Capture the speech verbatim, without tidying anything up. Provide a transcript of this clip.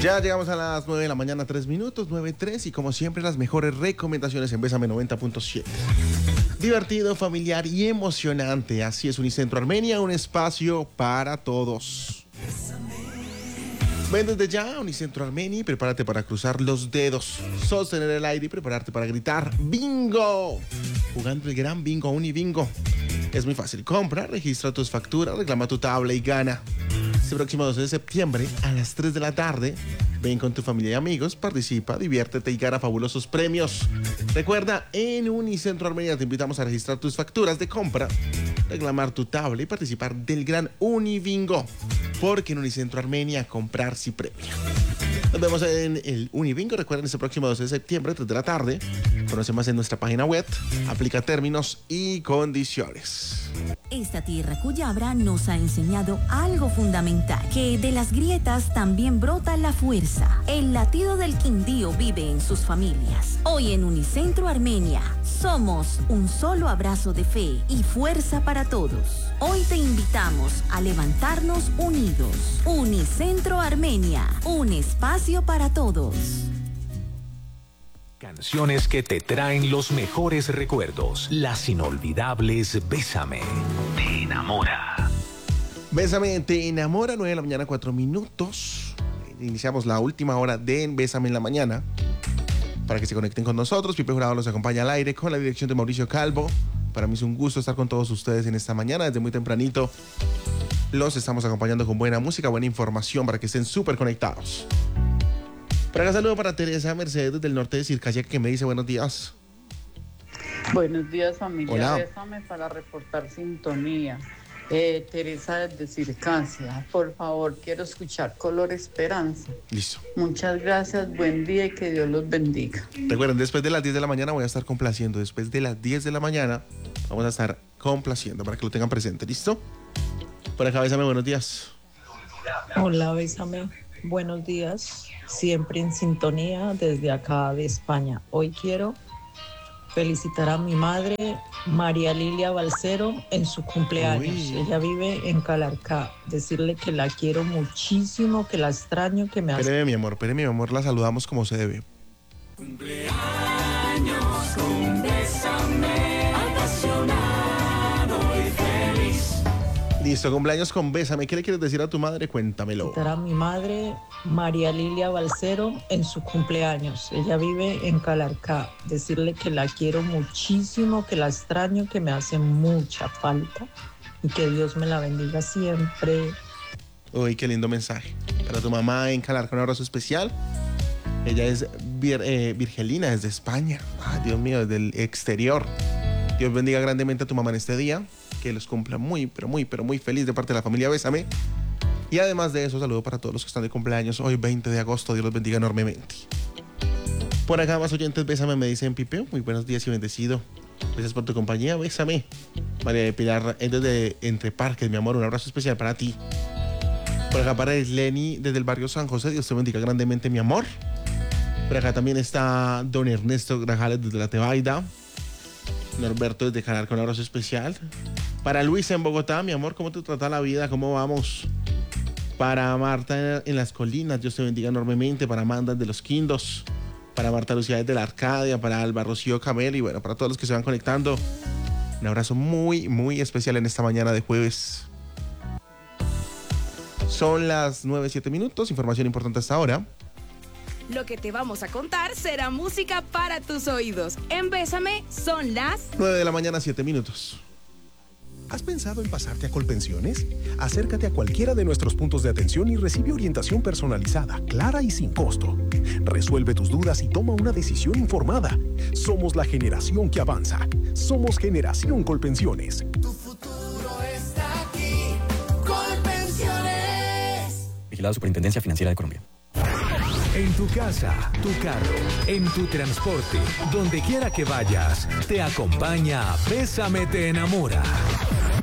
Ya llegamos a las nueve de la mañana, tres minutos, nueve tres, y como siempre las mejores recomendaciones en Bésame noventa punto siete. Divertido, familiar y emocionante. Así es Unicentro Armenia, un espacio para todos. Ven desde ya a Unicentro Armenia y prepárate para cruzar los dedos, sostener el aire y prepararte para gritar ¡Bingo! Jugando el gran bingo Unibingo. Es muy fácil. Compra, registra tus facturas, reclama tu tabla y gana. Este próximo doce de septiembre a las tres de la tarde, ven con tu familia y amigos, participa, diviértete y gana fabulosos premios. Recuerda, en Unicentro Armenia te invitamos a registrar tus facturas de compra, reclamar tu tabla y participar del gran Unibingo. Porque en Unicentro Armenia comprar sí premia. Nos vemos en el Unibingo. Recuerden, este próximo doce de septiembre, tres de la tarde. Conoce más en nuestra página web. Aplica términos y condiciones. Esta tierra cuyabra nos ha enseñado algo fundamental, que de las grietas también brota la fuerza. El latido del Quindío vive en sus familias. Hoy en Unicentro Armenia somos un solo abrazo de fe y fuerza para todos. Hoy te invitamos a levantarnos unidos. Unicentro Armenia, un espacio para todos. Canciones que te traen los mejores recuerdos. Las inolvidables Bésame, te enamora. Bésame, te enamora, nueve de la mañana, cuatro minutos. Iniciamos la última hora de Bésame en la mañana. Para que se conecten con nosotros, Pipe Jurado los acompaña al aire con la dirección de Mauricio Calvo. Para mí es un gusto estar con todos ustedes en esta mañana. Desde muy tempranito los estamos acompañando con buena música, buena información para que estén súper conectados. Por acá saludo para Teresa Mercedes desde el norte de Circaya, que me dice buenos días. Buenos días, familia. Hola. Bésame para reportar sintonía. Eh, Teresa desde Circasia. Por favor, quiero escuchar Color Esperanza. Listo. Muchas gracias, buen día y que Dios los bendiga. Recuerden, después de las diez de la mañana voy a estar complaciendo. Después de las diez de la mañana vamos a estar complaciendo para que lo tengan presente. ¿Listo? Por acá, Bésame, buenos días. Hola, Bésame. Buenos días. Siempre en sintonía desde acá de España. Hoy quiero felicitar a mi madre, María Lilia Balcero, en su cumpleaños. Uy. Ella vive en Calarcá. Decirle que la quiero muchísimo, que la extraño, que me hace... Espéreme, mi amor, espéreme, mi amor, la saludamos como se debe. Cumpleaños con Bésame, apasionado y feliz. Listo, cumpleaños con Bésame. ¿Qué le quieres decir a tu madre? Cuéntamelo. Felicitar a mi madre, María Lilia Balcero, en su cumpleaños. Ella vive en Calarcá. Decirle que la quiero muchísimo, que la extraño, que me hace mucha falta y que Dios me la bendiga siempre. Uy, qué lindo mensaje. Para tu mamá en Calarcá, un abrazo especial. Ella es vir, eh, Virgelina, desde España. Ay, Dios mío, desde el exterior. Dios bendiga grandemente a tu mamá en este día. Que los cumpla muy, pero muy, pero muy feliz de parte de la familia Bésame. Y además de eso, saludo para todos los que están de cumpleaños hoy, veinte de agosto. Dios los bendiga enormemente. Por acá, más oyentes, Bésame, me dicen Pipe. Muy buenos días y bendecido. Gracias por tu compañía, Bésame. María de Pilar, desde Entre Parques, mi amor, un abrazo especial para ti. Por acá, para Lenny, desde el barrio San José. Dios te bendiga grandemente, mi amor. Por acá también está don Ernesto Grajales, desde La Tebaida. Norberto desde Calarcá, un abrazo especial. Para Luisa en Bogotá, mi amor, ¿cómo te trata la vida? ¿Cómo vamos? Para Marta en Las Colinas, Dios te bendiga enormemente. Para Amanda de Los Quindos. Para Marta Lucía desde La Arcadia. Para Alba Rocío Camel. Y bueno, para todos los que se van conectando, un abrazo muy, muy especial en esta mañana de jueves. Son las nueve, siete minutos. Información importante hasta ahora. Lo que te vamos a contar será música para tus oídos. En Bésame son las nueve de la mañana, siete minutos. ¿Has pensado en pasarte a Colpensiones? Acércate a cualquiera de nuestros puntos de atención y recibe orientación personalizada, clara y sin costo. Resuelve tus dudas y toma una decisión informada. Somos la generación que avanza. Somos Generación Colpensiones. Tu futuro está aquí. Colpensiones. Vigilado Superintendencia Financiera de Colombia. En tu casa, tu carro, en tu transporte, donde quiera que vayas, te acompaña Bésame, te enamora.